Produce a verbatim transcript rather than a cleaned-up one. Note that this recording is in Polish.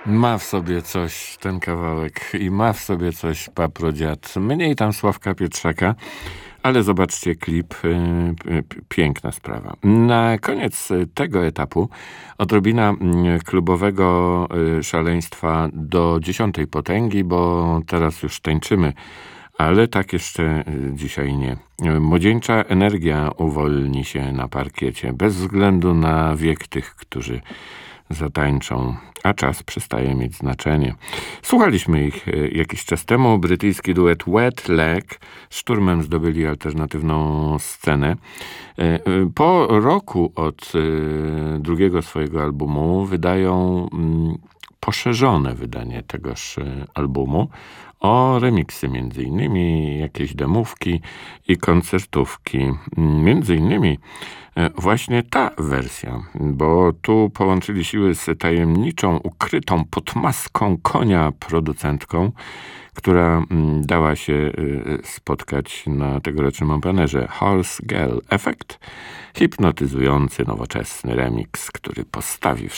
Ma w sobie coś ten kawałek i ma w sobie coś Paprodziad. Mniej tam Sławka Pietrzaka, ale zobaczcie klip, y, y, piękna sprawa. Na koniec tego etapu odrobina y, klubowego y, szaleństwa do dziesiątej potęgi, bo teraz już tańczymy, ale tak jeszcze y, dzisiaj nie. Młodzieńcza energia uwolni się na parkiecie, bez względu na wiek tych, którzy zatańczą, a czas przestaje mieć znaczenie. Słuchaliśmy ich jakiś czas temu. Brytyjski duet Wet Leg szturmem zdobyli alternatywną scenę. Po roku od drugiego swojego albumu wydają poszerzone wydanie tegoż albumu o remiksy, między innymi jakieś demówki i koncertówki. Między innymi właśnie ta wersja, bo tu połączyli siły z tajemniczą, ukrytą pod maską konia producentką, która dała się spotkać na tegorocznym openerze. Horse Girl Effect, hipnotyzujący, nowoczesny remix, który postawi